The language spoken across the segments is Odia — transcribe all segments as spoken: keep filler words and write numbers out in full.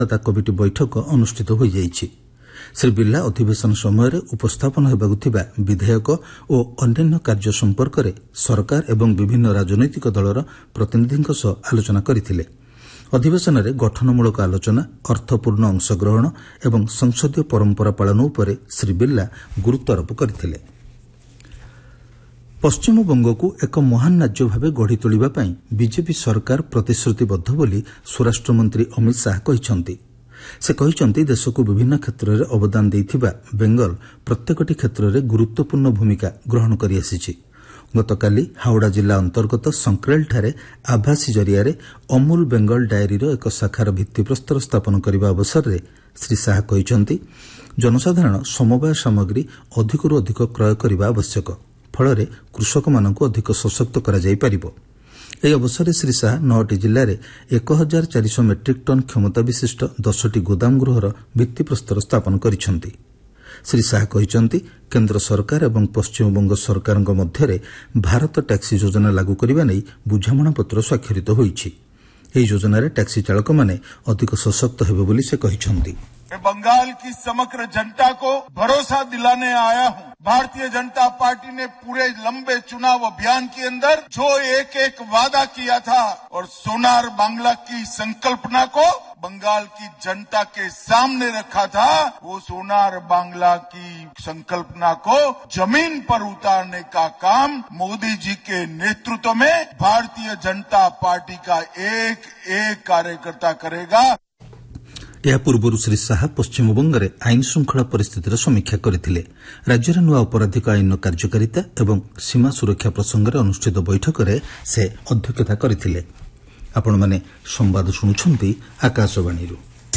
କମିଟି ବୈଠକ ଅନୁଷ୍ଠିତ ହୋଇଯାଇଛି। ଶ୍ରୀ ବିର୍ଲା ଅଧିବେଶନ ସମୟରେ ଉପସ୍ଥାପନ ହେବାକୁ ଥିବା ବିଧେୟକ ଓ ଅନ୍ୟାନ୍ୟ କାର୍ଯ୍ୟ ସମ୍ପର୍କରେ ସରକାର ଏବଂ ବିଭିନ୍ନ ରାଜନୈତିକ ଦଳର ପ୍ରତିନିଧିଙ୍କ ସହ ଆଲୋଚନା କରିଥିଲେ। ଅଧିବେଶନରେ ଗଠନମୂଳକ ଆଲୋଚନା, ଅର୍ଥପୂର୍ଣ୍ଣ ଅଂଶଗ୍ରହଣ ଏବଂ ସଂସଦୀୟ ପରମ୍ପରା ପାଳନ ଉପରେ ଶ୍ରୀ ବିର୍ଲା ଗୁରୁତ୍ୱାରୋପ କରିଥିଲେ। ପଶ୍ଚିମବଙ୍ଗକୁ ଏକ ମହାନ ରାଜ୍ୟ ଭାବେ ଗଢ଼ି ତୋଳିବା ପାଇଁ ବିଜେପି ସରକାର ପ୍ରତିଶ୍ରୁତିବଦ୍ଧ ବୋଲି ସ୍ୱରାଷ୍ଟ୍ରମନ୍ତ୍ରୀ ଅମିତ ଶାହା କହିଛନ୍ତି। ସେ କହିଛନ୍ତି ଦେଶକୁ ବିଭିନ୍ନ କ୍ଷେତ୍ରରେ ଅବଦାନ ଦେଇଥିବା ବେଙ୍ଗଲ ପ୍ରତ୍ୟେକଟି କ୍ଷେତ୍ରରେ ଗୁରୁତ୍ୱପୂର୍ଣ୍ଣ ଭୂମିକା ଗ୍ରହଣ କରିଆସିଛି। ଗତକାଲି ହାଓଡ଼ା ଜିଲ୍ଲା ଅନ୍ତର୍ଗତ ସଂକ୍ରେଲଠାରେ ଆଭାସୀ ଜରିଆରେ ଅମୁଲ ବେଙ୍ଗଲ ଡାଏରୀର ଏକ ଶାଖାର ଭିତ୍ତିପ୍ରସ୍ତର ସ୍ଥାପନ କରିବା ଅବସରରେ ଶ୍ରୀ ଶାହା କହିଛନ୍ତି, ଜନସାଧାରଣ ସମବାୟ ସାମଗ୍ରୀ ଅଧିକରୁ ଅଧିକ କ୍ରୟ କରିବା ଆବଶ୍ୟକ। ଫଳରେ କୃଷକମାନଙ୍କୁ ଅଧିକ ସଶକ୍ତ କରାଯାଇପାରିବ। ଏହି ଅବସରରେ ଶ୍ରୀ ଶାହା ନଅଟି ଜିଲ୍ଲାରେ ଏକ ହଜାର ଚାରିଶହ ମେଟ୍ରିକ୍ ଟନ୍ କ୍ଷମତା ବିଶିଷ୍ଟ ଦଶଟି ଗୋଦାମ ଗୃହର ଭିତ୍ତିପ୍ରସ୍ତର ସ୍ଥାପନ କରିଛନ୍ତି। ଶ୍ରୀ ଶାହା କହିଛନ୍ତି, କେନ୍ଦ୍ର ସରକାର ଏବଂ ପଶ୍ଚିମବଙ୍ଗ ସରକାରଙ୍କ ମଧ୍ୟରେ ଭାରତ ଟ୍ୟାକ୍ସି ଯୋଜନା ଲାଗୁ କରିବା ନେଇ ବୁଝାମଣାପତ୍ର ସ୍ୱାକ୍ଷରିତ ହୋଇଛି। ଏହି ଯୋଜନାରେ ଟ୍ୟାକ୍ସି ଚାଳକମାନେ ଅଧିକ ସଶକ୍ତ ହେବେ ବୋଲି ସେ କହିଛନ୍ତି। बंगाल की समग्र जनता को भरोसा दिलाने आया हूं। भारतीय जनता पार्टी ने पूरे लंबे चुनाव अभियान के अंदर जो एक एक वादा किया था और सोनार बांग्ला की संकल्पना को बंगाल की जनता के सामने रखा था, वो सोनार बांग्ला की संकल्पना को जमीन पर उतारने का काम मोदी जी के नेतृत्व में भारतीय जनता पार्टी का एक एक कार्यकर्ता करेगा। ଏହା ପୂର୍ବରୁ ଶ୍ରୀ ଶାହା ପଶ୍ଚିମବଙ୍ଗରେ ଆଇନ ଶୃଙ୍ଖଳା ପରିସ୍ଥିତିର ସମୀକ୍ଷା କରିଥିଲେ। ରାଜ୍ୟରେ ନୂଆ ଅପରାଧିକ ଆଇନର କାର୍ଯ୍ୟକାରିତା ଏବଂ ସୀମା ସୁରକ୍ଷା ପ୍ରସଙ୍ଗରେ ଅନୁଷ୍ଠିତ ବୈଠକରେ ସେ ଅଧ୍ୟକ୍ଷତା କରିଥିଲେ। ଆପଣମାନେ ସମ୍ବାଦ ଶୁଣୁଛନ୍ତି ଆକାଶବାଣୀରୁ।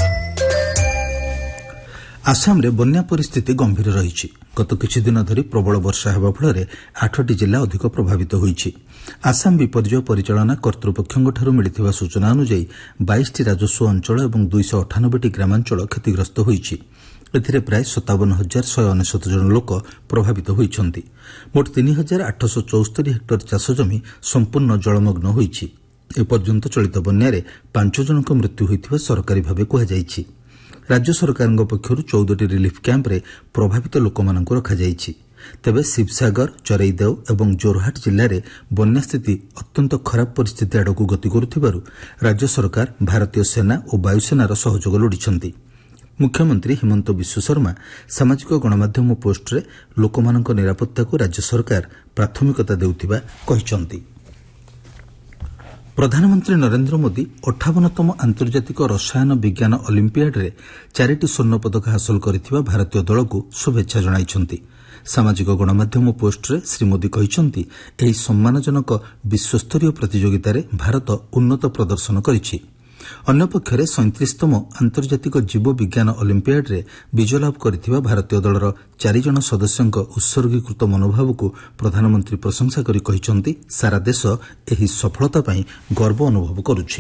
ଆସାମରେ ବନ୍ୟା ପରିସ୍ଥିତି ଗମ୍ଭୀର ରହିଛି। ଗତ କିଛିଦିନ ଧରି ପ୍ରବଳ ବର୍ଷା ହେବା ଫଳରେ ଆଠଟି ଜିଲ୍ଲା ଅଧିକ ପ୍ରଭାବିତ ହୋଇଛି। ଆସାମ ବିପର୍ଯ୍ୟୟ ପରିଚାଳନା କର୍ତ୍ତୃପକ୍ଷଙ୍କଠାରୁ ମିଳିଥିବା ସୂଚନା ଅନୁଯାୟୀ ବାଇଶଟି ରାଜସ୍ୱ ଅଞ୍ଚଳ ଏବଂ ଦୁଇଶହ ଅଠାନବେଟି ଗ୍ରାମାଞ୍ଚଳ କ୍ଷତିଗ୍ରସ୍ତ ହୋଇଛି। ଏଥିରେ ପ୍ରାୟ ସତାବନ ହଜାର ଶହେ ଅନେଶତ ଜଣ ଲୋକ ପ୍ରଭାବିତ ହୋଇଛନ୍ତି। ମୋଟ ତିନି ହଜାର ଆଠଶହ ଚଉସ୍ତରୀ ହେକ୍ଟର ଚାଷ ଜମି ସମ୍ପୂର୍ଣ୍ଣ ଜଳମଗ୍ନ ହୋଇଛି। ଏପର୍ଯ୍ୟନ୍ତ ଚଳିତ ବନ୍ୟାରେ ପାଞ୍ଚ ଜଣଙ୍କ ମୃତ୍ୟୁ ହୋଇଥିବା ସରକାରୀ ଭାବେ କୁହାଯାଇଛି। ରାଜ୍ୟ ସରକାରଙ୍କ ପକ୍ଷରୁ ଚଉଦଟି ରିଲିଫ୍ କ୍ୟାମ୍ପରେ ପ୍ରଭାବିତ ଲୋକମାନଙ୍କୁ ରଖାଯାଇଛି। ତେବେ ଶିବସାଗର, ଚରେଇଦେଓ ଏବଂ ଜୋରହାଟ ଜିଲ୍ଲାରେ ବନ୍ୟା ସ୍ଥିତି ଅତ୍ୟନ୍ତ ଖରାପ ପରିସ୍ଥିତି ଆଡ଼କୁ ଗତି କରୁଥିବାରୁ ରାଜ୍ୟ ସରକାର ଭାରତୀୟ ସେନା ଓ ବାୟୁସେନାର ସହଯୋଗ ଲୋଡ଼ିଛନ୍ତି। ମୁଖ୍ୟମନ୍ତ୍ରୀ ହିମନ୍ତ ବିଶ୍ୱଶର୍ମା ସାମାଜିକ ଗଣମାଧ୍ୟମ ପୋଷ୍ଟରେ ଲୋକମାନଙ୍କ ନିରାପତ୍ତାକୁ ରାଜ୍ୟ ସରକାର ପ୍ରାଥମିକତା ଦେଉଥିବା କହିଛନ୍ତି। ପ୍ରଧାନମନ୍ତ୍ରୀ ନରେନ୍ଦ୍ର ମୋଦି ଅଠାବନତମ ଆନ୍ତର୍ଜାତିକ ରସାୟନ ବିଜ୍ଞାନ ଅଲିମ୍ପିଆଡରେ ଚାରିଟି ସ୍ୱର୍ଣ୍ଣପଦକ ହାସଲ କରିଥିବା ଭାରତୀୟ ଦଳକୁ ଶୁଭେଚ୍ଛା ଜଣାଇଛନ୍ତି। ସାମାଜିକ ଗଣମାଧ୍ୟମ ପୋଷ୍ଟରେ ଶ୍ରୀ ମୋଦି କହିଛନ୍ତି, ଏହି ସମ୍ମାନଜନକ ବିଶ୍ୱସ୍ତରୀୟ ପ୍ରତିଯୋଗିତାରେ ଭାରତ ଉନ୍ନତ ପ୍ରଦର୍ଶନ କରିଛି। ଅନ୍ୟପକ୍ଷରେ ସଇଁତିରିଶତମ ଆନ୍ତର୍ଜାତିକ ଜୀବ ବିଜ୍ଞାନ ଅଲିମ୍ପିଆଡରେ ବିଜୟ ଲାଭ କରିଥିବା ଭାରତୀୟ ଦଳର ଚାରିଜଣ ସଦସ୍ୟଙ୍କ ଉତ୍ସର୍ଗୀକୃତ ମନୋଭାବକୁ ପ୍ରଧାନମନ୍ତ୍ରୀ ପ୍ରଶଂସା କରି କହିଛନ୍ତି, ସାରା ଦେଶ ଏହି ସଫଳତା ପାଇଁ ଗର୍ବ ଅନୁଭବ କରୁଛି।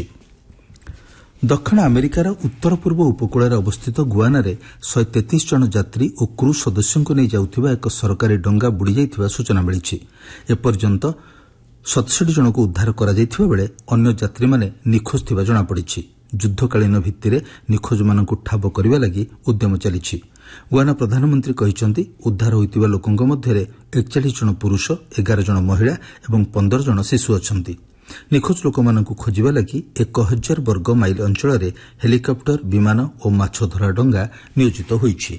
ଦକ୍ଷିଣ ଆମେରିକାର ଉତ୍ତର ପୂର୍ବ ଉପକୂଳରେ ଅବସ୍ଥିତ ଗୁଆନାରେ ଶହେ ତେତିଶ ଜଣ ଯାତ୍ରୀ ଓ କ୍ରୁ ସଦସ୍ୟଙ୍କୁ ନେଇ ଯାଉଥିବା ଏକ ସରକାରୀ ଡଙ୍ଗା ବୁଡ଼ିଯାଇଥିବା ସୂଚନା ମିଳିଛି। ଏପର୍ଯ୍ୟନ୍ତ ସତଷଠି ଜଣଙ୍କୁ ଉଦ୍ଧାର କରାଯାଇଥିବା ବେଳେ ଅନ୍ୟ ଯାତ୍ରୀମାନେ ନିଖୋଜ ଥିବା ଜଣାପଡ଼ିଛି। ଯୁଦ୍ଧକାଳୀନ ଭିତ୍ତିରେ ନିଖୋଜମାନଙ୍କୁ ଠାବ କରିବା ଲାଗି ଉଦ୍ୟମ ଚାଲିଛି। ଗୁଆନା ପ୍ରଧାନମନ୍ତ୍ରୀ କହିଛନ୍ତି, ଉଦ୍ଧାର ହୋଇଥିବା ଲୋକଙ୍କ ମଧ୍ୟରେ ଏକଚାଳିଶ ଜଣ ପୁରୁଷ, ଏଗାର ଜଣ ମହିଳା ଏବଂ ପନ୍ଦର ଜଣ ଶିଶୁ ଅଛନ୍ତି। ନିଖୋଜ ଲୋକମାନଙ୍କୁ ଖୋଜିବା ଲାଗି ଏକ ହଜାର ବର୍ଗ ମାଇଲ ଅଞ୍ଚଳରେ ହେଲିକପ୍ଟର, ବିମାନ ଓ ମାଛଧରା ଡଙ୍ଗା ନିୟୋଜିତ ହୋଇଛି।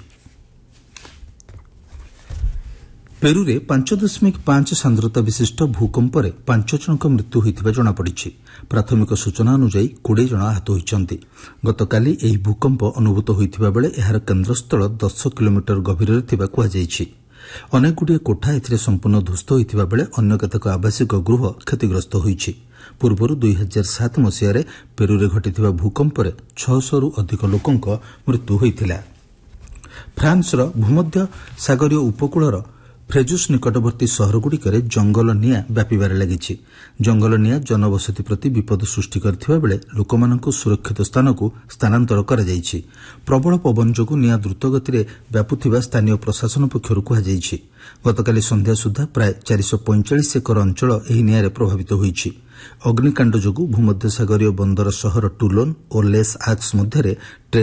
ପେରୁରେ ପାଞ୍ଚ ଦଶମିକ ପାଞ୍ଚ ସାନ୍ଦ୍ରତା ବିଶିଷ୍ଟ ଭୂକମ୍ପରେ ପାଞ୍ଚ ଜଣଙ୍କ ମୃତ୍ୟୁ ହୋଇଥିବା ଜଣାପଡ଼ିଛି। ପ୍ରାଥମିକ ସୂଚନା ଅନୁଯାୟୀ କୋଡ଼ିଏ ଜଣ ଆହତ ହୋଇଛନ୍ତି। ଗତକାଲି ଏହି ଭୂକମ୍ପ ଅନୁଭୂତ ହୋଇଥିବା ବେଳେ ଏହାର କେନ୍ଦ୍ରସ୍ଥଳ ଦଶ କିଲୋମିଟର ଗଭୀରରେ ଥିବା କୁହାଯାଇଛି। ଅନେକଗୁଡ଼ିଏ କୋଠା ଏଥିରେ ସମ୍ପୂର୍ଣ୍ଣ ଧ୍ୱସ୍ତ ହୋଇଥିବା ବେଳେ ଅନ୍ୟ କେତେକ ଆବାସିକ ଗୃହ କ୍ଷତିଗ୍ରସ୍ତ ହୋଇଛି। ପୂର୍ବରୁ ଦୁଇ ହଜାର ସାତ ମସିହାରେ ପେରୁରେ ଘଟିଥିବା ଭୂକମ୍ପରେ ଛଅଶହରୁ ଅଧିକ ଲୋକଙ୍କ ମୃତ୍ୟୁ ହୋଇଥିଲା। ଫ୍ରାନ୍ସର ଭୂମଧ୍ୟ ସାଗରୀୟ ଉପକୂଳର ଫ୍ରେଜୁସ୍ ନିକଟବର୍ତ୍ତୀ ସହରଗୁଡ଼ିକରେ ଜଙ୍ଗଲ ନିଆଁ ବ୍ୟାପିବାରେ ଲାଗିଛି। ଜଙ୍ଗଲ ନିଆଁ ଜନବସତି ପ୍ରତି ବିପଦ ସୃଷ୍ଟି କରିଥିବା ବେଳେ ଲୋକମାନଙ୍କୁ ସୁରକ୍ଷିତ ସ୍ଥାନକୁ ସ୍ଥାନାନ୍ତର କରାଯାଇଛି। ପ୍ରବଳ ପବନ ଯୋଗୁଁ ନିଆଁ ଦ୍ରୁତଗତିରେ ବ୍ୟାପୁଥିବା ସ୍ଥାନୀୟ ପ୍ରଶାସନ ପକ୍ଷରୁ କୁହାଯାଇଛି। ଗତକାଲି ସନ୍ଧ୍ୟା ସୁଦ୍ଧା ପ୍ରାୟ ଚାରିଶହ ପଇଁଚାଳିଶ ଏକର ଅଞ୍ଚଳ ଏହି ନିଆଁରେ ପ୍ରଭାବିତ ହୋଇଛି। ଅଗ୍ନିକାଣ୍ଡ ଯୋଗୁଁ ଭୂମଧ୍ୟସାଗରୀୟ ବନ୍ଦର ସହର ଟୁଲୋନ୍ ଓ ଲେସ୍ ଆକ୍ସ ମଧ୍ୟରେ